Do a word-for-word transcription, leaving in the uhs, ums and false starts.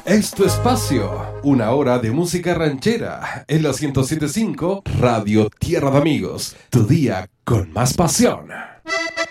Es tu espacio, una hora de música ranchera en la ciento siete punto cinco Radio Tierra de Amigos, tu día con más pasión.